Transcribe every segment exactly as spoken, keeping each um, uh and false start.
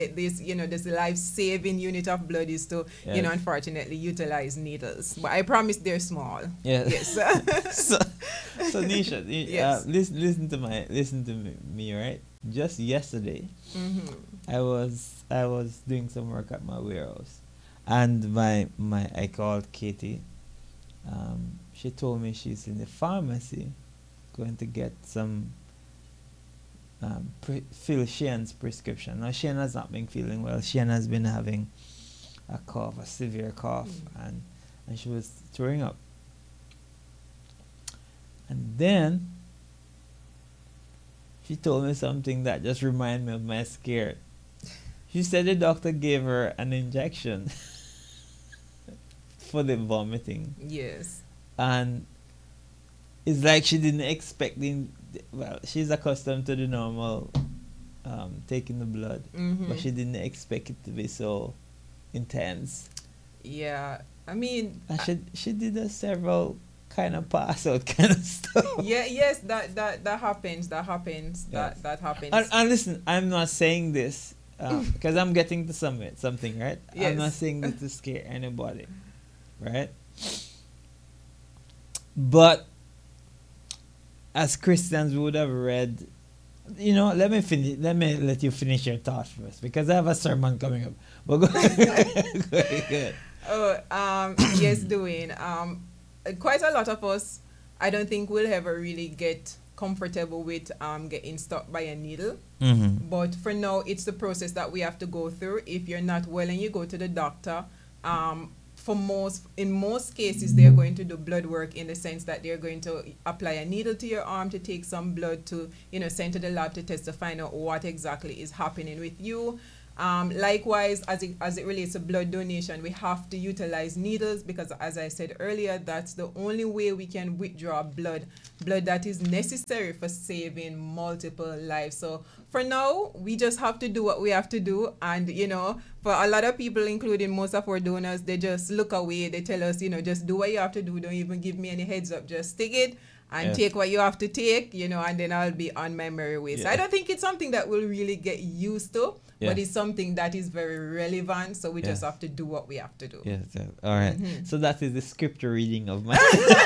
this, you know, this life-saving unit of blood is to, you know, Yes. unfortunately utilize needles. But I promise they're small. Yes. Yes. so, so Nisha, y- uh, Yes. listen, listen to my, listen to me, me, right? Just yesterday, Mm-hmm. I was, I was doing some work at my warehouse, and my, my, I called Katie. Um, she told me she's in the pharmacy, going to get some, um, pre- fill Shane's prescription. Now Shane has not been feeling well. Shane has been having a cough, a severe cough, Mm. and and she was throwing up. And then she told me something that just reminded me of my scare. She said the doctor gave her an injection for the vomiting, Yes. and it's like she didn't expect the. Well, she's accustomed to the normal um, taking the blood, Mm-hmm. but she didn't expect it to be so intense. Yeah. I mean, And I- she she did a several kind of pass out kind of stuff. yeah, yes, that that that happens. That happens. Yes. That that happens. And, and listen, I'm not saying this because I'm getting to some something, right? I'm not Yes. saying this to scare anybody, right? But as Christians, we would have read. You know, let me finish. Let me let you finish your thought first because I have a sermon coming up. But go, go ahead. Oh, um, yes, doing. Um, quite a lot of us, I don't think we'll ever really get comfortable with um getting stuck by a needle. Mm-hmm. But for now, it's the process that we have to go through. If you're not well and you go to the doctor, um, for most, in most cases, they're going to do blood work in the sense that they're going to apply a needle to your arm to take some blood to, you know, send to the lab to test to find out what exactly is happening with you. Um, likewise, as it, as it relates to blood donation, we have to utilize needles because, as I said earlier, that's the only way we can withdraw blood, blood that is necessary for saving multiple lives. So for now, we just have to do what we have to do. And, you know, for a lot of people, including most of our donors, they just look away. They tell us, you know, just do what you have to do. Don't even give me any heads up. Just stick it and Yes. take what you have to take, you know, and then I'll be on my merry way. So I Yeah. don't think it's something that we'll really get used to, but Yes. it's something that is very relevant. So we just Yes. have to do what we have to do. Yes, yes. All right. Mhm. So that is the scripture reading of my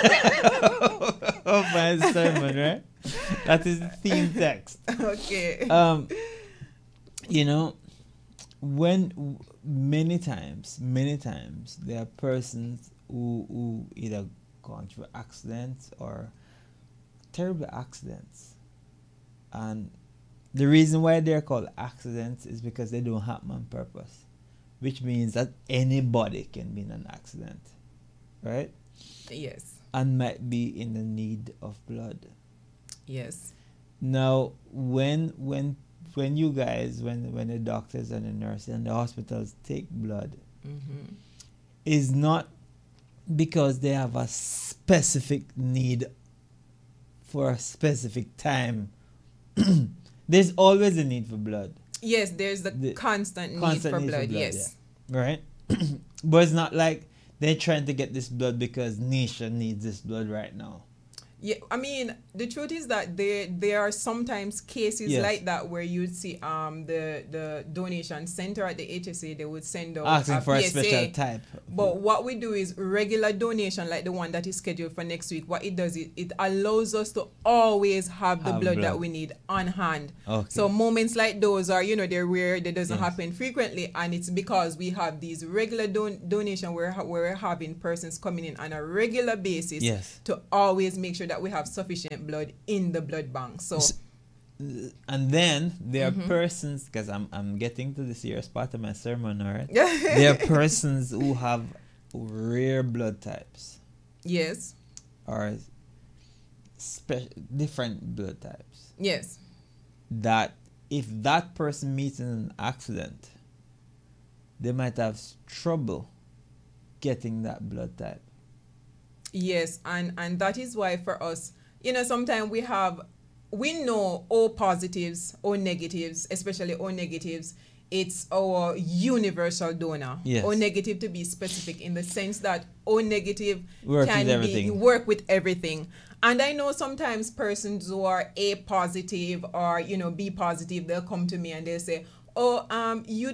of my sermon, right? That is the theme text. Okay. Um, you know, when w- many times, many times there are persons who who either gone through accidents or terrible accidents, and the reason why they're called accidents is because they don't happen on purpose, which means that anybody can be in an accident, right? Yes. And might be in the need of blood. Yes. Now, when when when you guys, when when the doctors and the nurses and the hospitals take blood, Mm-hmm. is not because they have a specific need for a specific time. There's always a need for blood, Yes, there's the, The constant need constant for need for blood. blood, Yes. right? But it's not like they're trying to get this blood because Nisha needs this blood right now. Yeah, I mean, the truth is that there there are sometimes cases Yes. like that where you'd see um the the donation center at the H S A, they would send out Asking a for a P S A. special type. But what we do is regular donation, like the one that is scheduled for next week. What it does is it allows us to always have the Have blood, blood. that we need on hand. Okay. So moments like those are, you know, they're rare. They doesn't Yes. happen frequently, and it's because we have these regular don- donation where ha- where we're having persons coming in on a regular basis Yes. to always make sure that we have sufficient blood in the blood bank. So S- And then there Mhm. are persons, because I'm I'm getting to the serious part of my sermon, all right? There are persons who have rare blood types yes, or spe- different blood types yes, that if that person meets in an accident, they might have s- trouble getting that blood type. yes, and and that is why for us, you know, sometimes we have, we know O positives, O negatives, especially O negatives. It's our universal donor. Yes. O negative, to be specific, in the sense that O negative Work can with be everything. work with everything. And I know sometimes persons who are A positive or, you know, B positive, they'll come to me and they'll say, or um, you